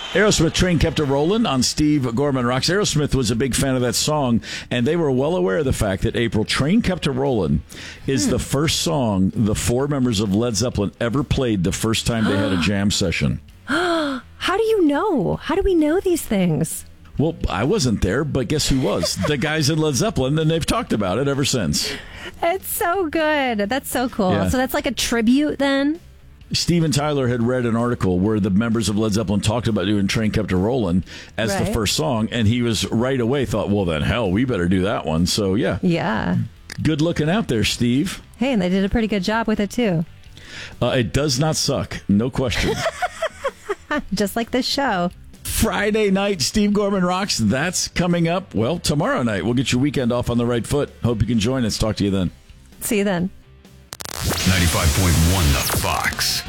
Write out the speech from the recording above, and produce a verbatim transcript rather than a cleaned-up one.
Aerosmith, Train Kept a Rollin' on Steve Gorman Rocks. Aerosmith was a big fan of that song, and they were well aware of the fact that April, Train Kept a Rollin' is hmm. the first song the four members of Led Zeppelin ever played the first time they had a jam session. How do you know? How do we know these things? Well, I wasn't there, but guess who was? The guys in Led Zeppelin, and they've talked about it ever since. It's so good. That's so cool. Yeah. So that's like a tribute then? Steven Tyler had read an article where the members of Led Zeppelin talked about doing Train Kept a Rollin' as right. the first song, and he was right away thought, well, then hell, we better do that one. So, yeah. Yeah. Good looking out there, Steve. Hey, and they did a pretty good job with it, too. Uh, it does not suck. No question. Just like this show. Friday night, Steve Gorman Rocks. That's coming up, well, tomorrow night. We'll get your weekend off on the right foot. Hope you can join us. Talk to you then. See you then. ninety-five point one The Fox.